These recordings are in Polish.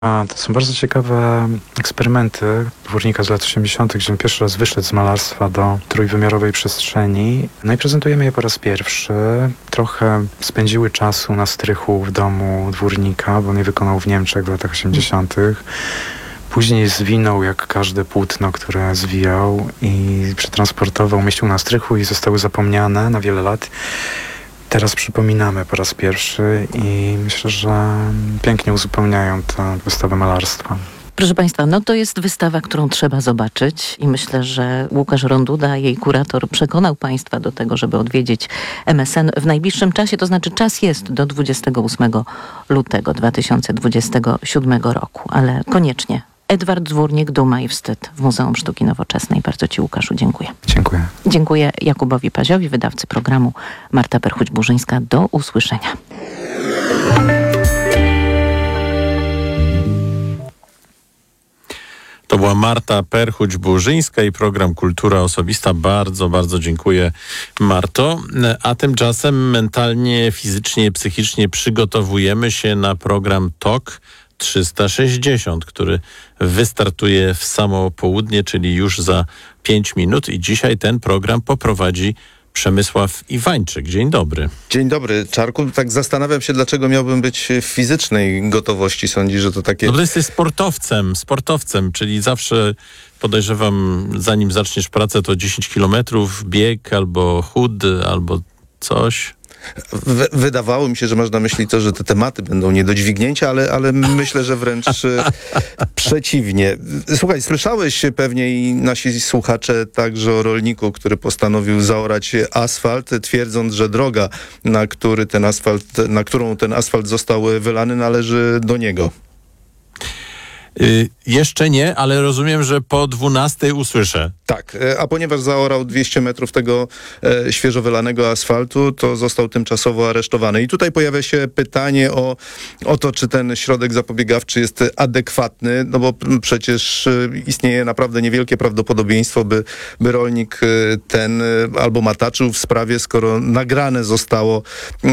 To są bardzo ciekawe eksperymenty dwórnika z lat 80., gdzie on pierwszy raz wyszedł z malarstwa do trójwymiarowej przestrzeni. No i prezentujemy je po raz pierwszy. Trochę spędziły czasu na strychu w domu dwórnika, bo on je wykonał w Niemczech w latach 80. Później zwinął jak każde płótno, które zwijał i przetransportował, umieścił na strychu i zostały zapomniane na wiele lat. Teraz przypominamy po raz pierwszy i myślę, że pięknie uzupełniają tę wystawę malarstwa. Proszę Państwa, to jest wystawa, którą trzeba zobaczyć i myślę, że Łukasz Ronduda, jej kurator, przekonał Państwa do tego, żeby odwiedzić MSN w najbliższym czasie, to znaczy czas jest do 28 lutego 2027 roku, ale koniecznie. Edward Dwórnik, Duma i Wstyd w Muzeum Sztuki Nowoczesnej. Bardzo Ci, Łukaszu, dziękuję. Dziękuję. Dziękuję Jakubowi Paziowi, wydawcy programu. Marta Perchuć-Burzyńska. Do usłyszenia. To była Marta Perchuć-Burzyńska i program Kultura Osobista. Bardzo, bardzo dziękuję, Marto. A tymczasem mentalnie, fizycznie, psychicznie przygotowujemy się na program TOK 360, który wystartuje w samo południe, czyli już za 5 minut i dzisiaj ten program poprowadzi Przemysław Iwańczyk. Dzień dobry. Dzień dobry, Czarku. Tak zastanawiam się, dlaczego miałbym być w fizycznej gotowości. Sądzisz, że to takie... No to jesteś sportowcem, czyli zawsze podejrzewam, zanim zaczniesz pracę, to 10 kilometrów, bieg albo chód, albo coś... Wydawało mi się, że masz na myśli to, że te tematy będą nie do dźwignięcia, ale myślę, że wręcz przeciwnie. Słuchaj, słyszałeś pewnie i nasi słuchacze także o rolniku, który postanowił zaorać asfalt, twierdząc, że droga, na którą ten asfalt został wylany, należy do niego. Jeszcze nie, ale rozumiem, że po 12 usłyszę. Tak, a ponieważ zaorał 200 metrów tego świeżo wylanego asfaltu, to został tymczasowo aresztowany. I tutaj pojawia się pytanie o to, czy ten środek zapobiegawczy jest adekwatny, no bo przecież istnieje naprawdę niewielkie prawdopodobieństwo, by rolnik ten albo mataczył w sprawie, skoro nagrane zostało,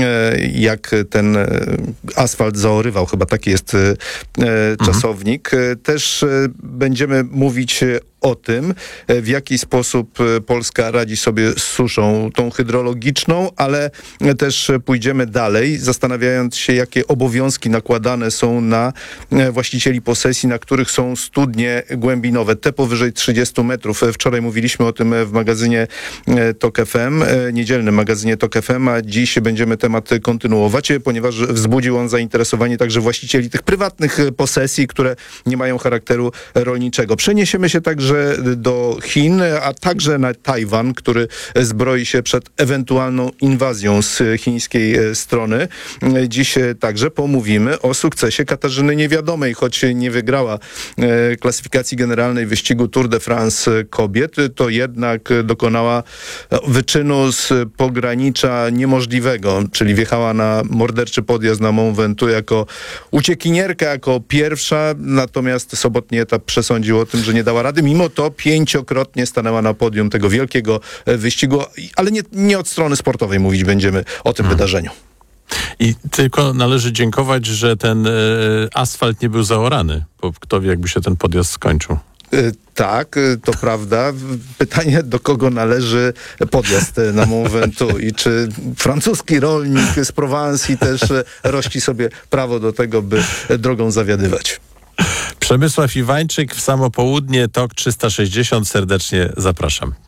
jak ten asfalt zaorywał. Chyba taki jest czasownik. Też będziemy mówić o tym, w jaki sposób Polska radzi sobie z suszą tą hydrologiczną, ale też pójdziemy dalej, zastanawiając się, jakie obowiązki nakładane są na właścicieli posesji, na których są studnie głębinowe, te powyżej 30 metrów. Wczoraj mówiliśmy o tym w magazynie TOK FM, niedzielnym magazynie TOK FM, a dziś będziemy temat kontynuować, ponieważ wzbudził on zainteresowanie także właścicieli tych prywatnych posesji, które nie mają charakteru rolniczego. Przeniesiemy się także do Chin, a także na Tajwan, który zbroi się przed ewentualną inwazją z chińskiej strony. Dziś także pomówimy o sukcesie Katarzyny Niewiadomej, choć nie wygrała klasyfikacji generalnej wyścigu Tour de France kobiet, to jednak dokonała wyczynu z pogranicza niemożliwego, czyli wjechała na morderczy podjazd na Mont Ventoux jako uciekinierka, jako pierwsza, natomiast sobotni etap przesądził o tym, że nie dała rady. Mimo to 5-krotnie stanęła na podium tego wielkiego wyścigu, ale nie od strony sportowej mówić będziemy o tym wydarzeniu. I tylko należy dziękować, że ten asfalt nie był zaorany, bo kto wie, jakby się ten podjazd skończył. Tak, to prawda. Pytanie, do kogo należy podjazd na Mont Ventoux i czy francuski rolnik z Prowansji też rości sobie prawo do tego, by drogą zawiadywać. Przemysław Iwańczyk w samo południe, TOK 360. Serdecznie zapraszam.